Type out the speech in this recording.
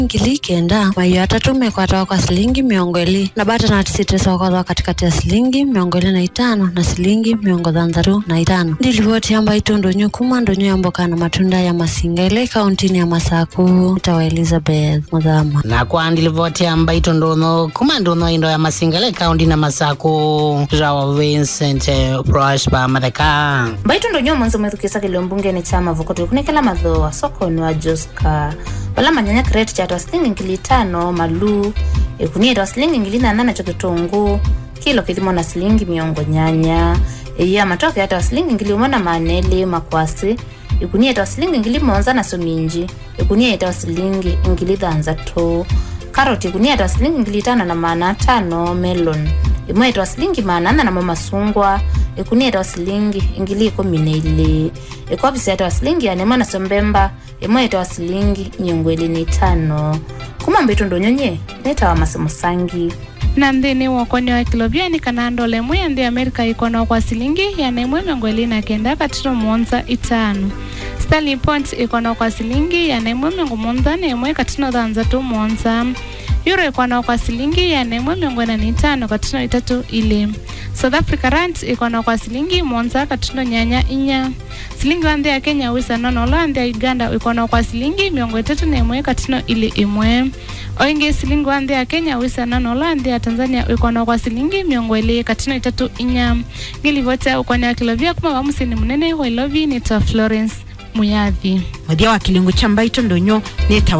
ngili kenda mayo atatu mekwata kwa shilingi 200 na butternut site soko katikati ya shilingi 205 na shilingi 235 ndilivoti amba itondo nyukuma ndo nyamboka na matunda ya Masinga ile kaunti ya Masaku tawa Elizabeth Mudhama na kwa ndilivoti amba itondo no kumando no indo ya Masinga ile kaunti na Masaku Rawa Vincent Prosper Madaka baitondo nyomo nzo mwethukisa kilombunge ni chama vokoto kunekela madhoa soko ni wa Joska bala manyanya crate cha shilingi ngili 5 malu ekunia shilingi ngili 8 chokitongo kilo kilimo na shilingi miongo nyanya ya matoke hata shilingi ngili umona manele makwasi ekunia shilingi ngili monza na sominji ekunia shilingi ngili dhanza to karoti ekunia shilingi ngili 5 na maana 5 melon imwe shilingi maana na mama sungwa ekunia shilingi ngili 14 ekwabisa hata shilingi ya nemana sombemba imwe shilingi nyongweli ni 5 kumambe tondo nyonye neta wa masemusangi na ndini wakoni wa kilobiani kanando lemwe ya ndi Amerika ikono kwa shilingi ya nemwe mengweli na kenda katiro mwonza 5 Stanley Point ikono kwa shilingi ya nemwe mengu mwonza nemwe katino dhanza tu mwonza Euro ikono kwa shilingi ya nemwe mengwena ni 5 katino 3 ile South Africa Rand ikono kwa shilingi mwonza katino nyanya inya Shilingi wande ya Kenya wisa nono wande ya Uganda ikono kwa shilingi 3 nemwe katino ile imwe Oinge shilingi wande ya Kenya wisa nono wande ya Tanzania ikono kwa shilingi 2 katino 3 inya Gilivote ukoni ya kilovia kuma wamusini munene wa ilovi nita Florence Muyathi Wadia wa kilingu chamba itondo nyo neta